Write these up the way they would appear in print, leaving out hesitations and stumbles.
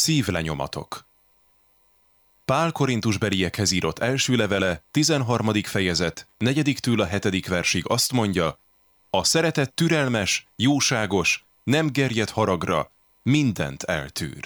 Szívlenyomatok. Pál korintusbeliekhez írott első levele, 13. fejezet, 4-től a 7. versig azt mondja: a szeretet türelmes, jóságos, nem gerjed haragra, mindent eltűr.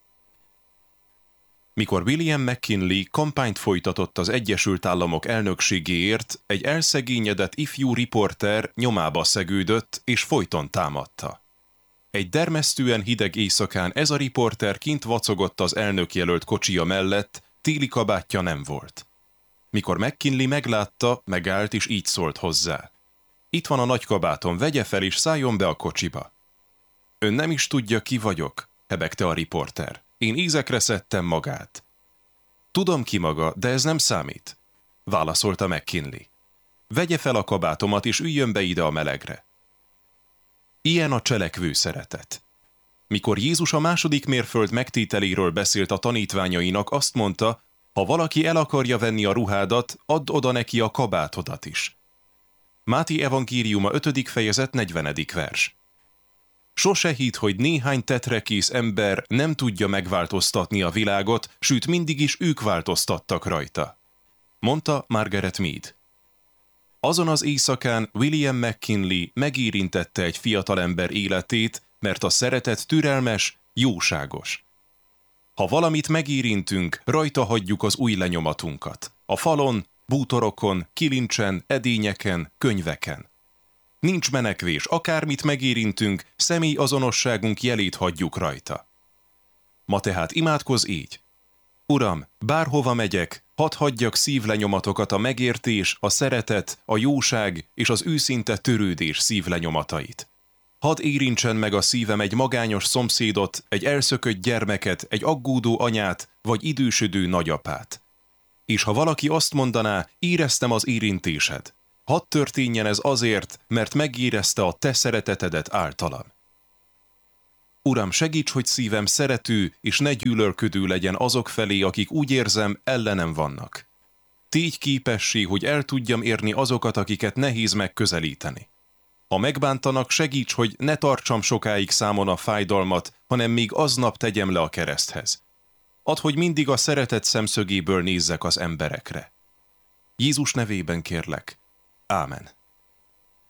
Mikor William McKinley kampányt folytatott az Egyesült Államok elnökségéért, egy elszegényedett ifjú riporter nyomába szegődött és folyton támadta. Egy dermesztően hideg éjszakán ez a riporter kint vacogott az elnökjelölt kocsija mellett, téli kabátja nem volt. Mikor McKinley meglátta, megállt és így szólt hozzá: itt van a nagy kabátom, vegye fel és szálljon be a kocsiba. Ön nem is tudja, ki vagyok, hebegte a riporter. Én ízekre szedtem magát. Tudom ki maga, de ez nem számít, válaszolta McKinley. Vegye fel a kabátomat és üljön be ide a melegre. Ilyen a cselekvő szeretet. Mikor Jézus a második mérföld megtételéről beszélt a tanítványainak, azt mondta: ha valaki el akarja venni a ruhádat, add oda neki a kabátodat is. Máté evangéliuma 5. fejezet 40. vers. Sose hidd, hogy néhány tetrekész ember nem tudja megváltoztatni a világot, sőt mindig is ők változtattak rajta, mondta Margaret Mead. Azon az éjszakán William McKinley megérintette egy fiatalember életét, mert a szeretet türelmes, jóságos. Ha valamit megérintünk, rajta hagyjuk az új lenyomatunkat. A falon, bútorokon, kilincsen, edényeken, könyveken. Nincs menekvés, akármit megérintünk, személyazonosságunk jelét hagyjuk rajta. Ma tehát imádkozz így: Uram, bárhova megyek, hadd hagyjak szívlenyomatokat, a megértés, a szeretet, a jóság és az őszinte törődés szívlenyomatait. Hadd érintsen meg a szívem egy magányos szomszédot, egy elszökött gyermeket, egy aggódó anyát vagy idősödő nagyapát. És ha valaki azt mondaná: éreztem az érintésed, hadd történjen ez azért, mert megérezte a te szeretetedet általam. Uram, segíts, hogy szívem szerető és ne gyűlölködő legyen azok felé, akik úgy érzem, ellenem vannak. Tégy képessé, hogy el tudjam érni azokat, akiket nehéz megközelíteni. Ha megbántanak, segíts, hogy ne tartsam sokáig számon a fájdalmat, hanem még aznap tegyem le a kereszthez. Add, hogy mindig a szeretet szemszögéből nézzek az emberekre. Jézus nevében kérlek. Ámen.